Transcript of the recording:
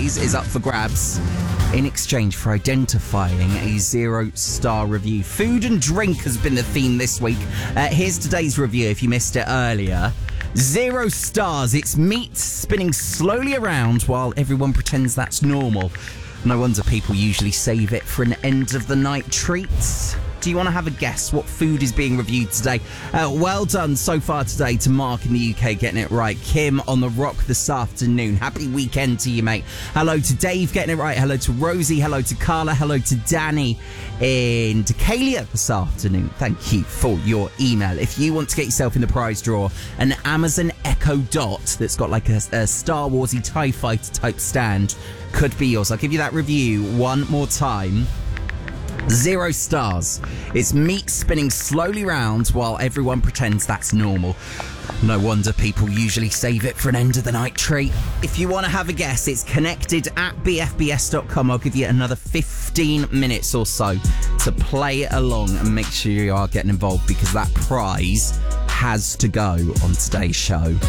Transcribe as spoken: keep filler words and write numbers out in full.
prize is up for grabs in exchange for identifying a zero-star review. Food and drink has been the theme this week. Uh, here's today's review if you missed it earlier. Zero stars. It's meat spinning slowly around while everyone pretends that's normal. No wonder people usually save it for an end-of-the-night treat. Do you want to have a guess what food is being reviewed today? Uh, well done so far today to Mark in the U K getting it right. Kim on the rock this afternoon. Happy weekend to you, mate. Hello to Dave getting it right. Hello to Rosie. Hello to Carla. Hello to Danny in Decalia this afternoon. Thank you for your email. If you want to get yourself in the prize draw, an Amazon Echo Dot that's got like a, a Star Warsy TIE Fighter type stand could be yours. I'll give you that review one more time. Zero stars. It's meat spinning slowly round while everyone pretends that's normal. No wonder people usually save it for an end-of-the-night treat. If you want to have a guess, it's connected at b f b s dot com. I'll give you another fifteen minutes or so to play along and make sure you are getting involved because that prize has to go on today's show.